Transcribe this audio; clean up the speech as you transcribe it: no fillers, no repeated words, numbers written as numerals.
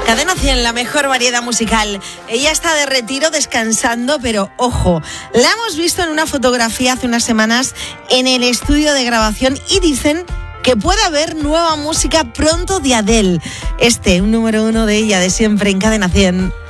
Cadena 100, la mejor variedad musical. Ella está de retiro descansando, pero ojo, la hemos visto en una fotografía hace unas semanas en el estudio de grabación y dicen que puede haber nueva música pronto de Adele. Un número 1 de ella de siempre en Cadena 100.